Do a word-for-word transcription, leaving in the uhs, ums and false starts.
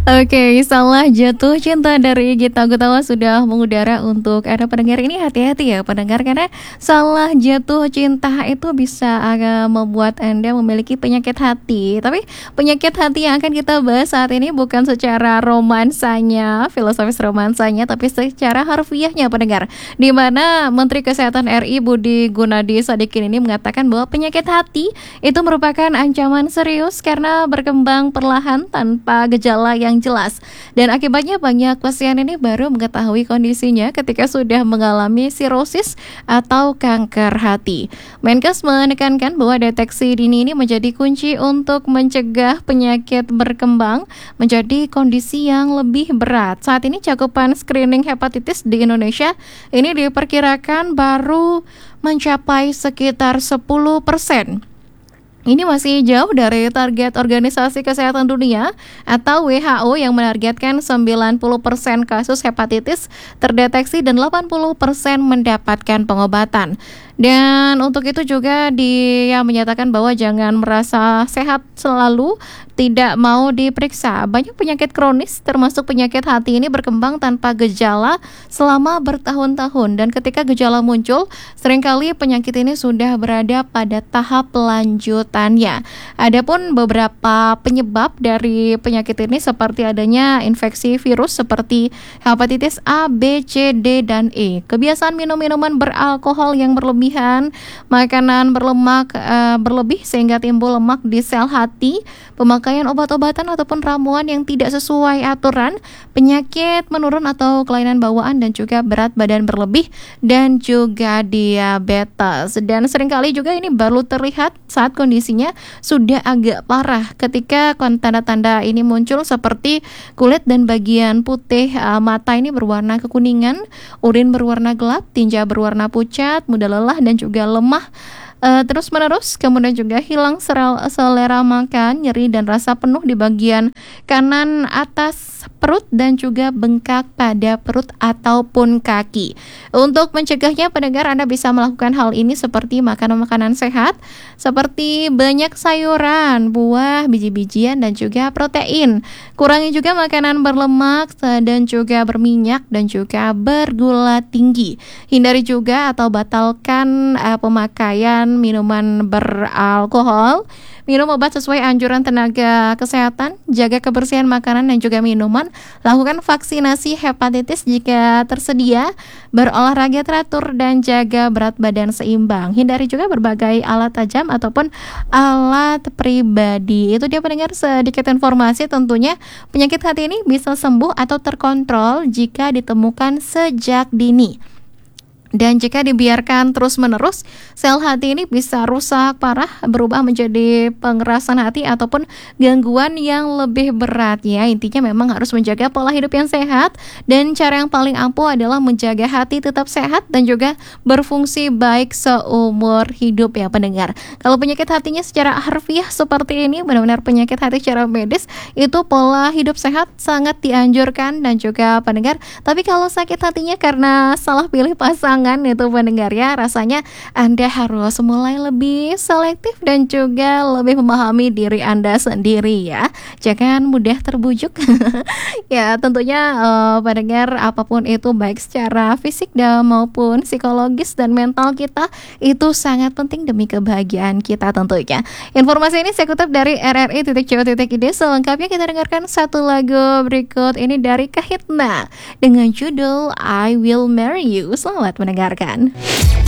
Oke, salah jatuh cinta dari Gita Gutawa sudah mengudara untuk Anda pendengar ini. Hati-hati ya pendengar, karena salah jatuh cinta itu bisa agak membuat Anda memiliki penyakit hati. Tapi penyakit hati yang akan kita bahas saat ini bukan secara romansanya, filosofis romansanya, tapi secara harfiahnya pendengar. Di mana Menteri Kesehatan R I Budi Gunadi Sadikin ini mengatakan bahwa penyakit hati itu merupakan ancaman serius karena berkembang perlahan tanpa gejala yang jelas, dan akibatnya banyak pasien ini baru mengetahui kondisinya ketika sudah mengalami sirosis atau kanker hati. Menkes menekankan bahwa deteksi dini ini menjadi kunci untuk mencegah penyakit berkembang menjadi kondisi yang lebih berat. Saat ini cakupan screening hepatitis di Indonesia ini diperkirakan baru mencapai sekitar sepuluh persen. Ini masih jauh dari target Organisasi Kesehatan Dunia atau W H O yang menargetkan sembilan puluh persen kasus hepatitis terdeteksi dan delapan puluh persen mendapatkan pengobatan. Dan untuk itu juga dia menyatakan bahwa jangan merasa sehat selalu, tidak mau diperiksa. Banyak penyakit kronis termasuk penyakit hati ini berkembang tanpa gejala selama bertahun-tahun, dan ketika gejala muncul seringkali penyakit ini sudah berada pada tahap lanjutannya. Adapun beberapa penyebab dari penyakit ini seperti adanya infeksi virus seperti hepatitis A, B, C, D, dan E, kebiasaan minum minuman beralkohol yang berlebihan, makanan berlemak uh, berlebih sehingga timbul lemak di sel hati, pemakaian obat-obatan ataupun ramuan yang tidak sesuai aturan, penyakit menurun atau kelainan bawaan, dan juga berat badan berlebih, dan juga diabetes. Dan seringkali juga ini baru terlihat saat kondisinya sudah agak parah, ketika tanda-tanda ini muncul seperti kulit dan bagian putih uh, mata ini berwarna kekuningan, urin berwarna gelap, tinja berwarna pucat, mudah lelah dan juga lemah Uh, terus menerus, kemudian juga hilang seral, selera makan, nyeri dan rasa penuh di bagian kanan atas perut, dan juga bengkak pada perut ataupun kaki. Untuk mencegahnya pendengar, Anda bisa melakukan hal ini seperti makan makanan sehat seperti banyak sayuran, buah, biji-bijian, dan juga protein. Kurangi juga makanan berlemak dan juga berminyak dan juga bergula tinggi. Hindari juga atau batalkan uh, pemakaian minuman beralkohol, minum obat sesuai anjuran tenaga kesehatan, jaga kebersihan makanan dan juga minuman, lakukan vaksinasi hepatitis jika tersedia, berolahraga teratur, dan jaga berat badan seimbang. Hindari juga berbagai alat tajam ataupun alat pribadi. Itu dia pendengar sedikit informasi. Tentunya penyakit hati ini bisa sembuh atau terkontrol jika ditemukan sejak dini. Dan jika dibiarkan terus-menerus, sel hati ini bisa rusak parah, berubah menjadi pengerasan hati ataupun gangguan yang lebih berat ya. Intinya memang harus menjaga pola hidup yang sehat, dan cara yang paling ampuh adalah menjaga hati tetap sehat dan juga berfungsi baik seumur hidup ya pendengar. Kalau penyakit hatinya secara harfiah seperti ini, benar-benar penyakit hati secara medis, itu pola hidup sehat sangat dianjurkan dan juga pendengar. Tapi kalau sakit hatinya karena salah pilih pasangan itu pendengar ya, rasanya Anda harus mulai lebih selektif dan juga lebih memahami diri Anda sendiri ya. Jangan mudah terbujuk. Ya tentunya uh, pendengar, apapun itu baik secara fisik dan maupun psikologis dan mental kita itu sangat penting demi kebahagiaan kita tentunya. Informasi ini saya kutip dari R R I titik co titik I D. Selengkapnya kita dengarkan satu lagu berikut ini dari Kahitna dengan judul I Will Marry You. Selamat mendengarkan.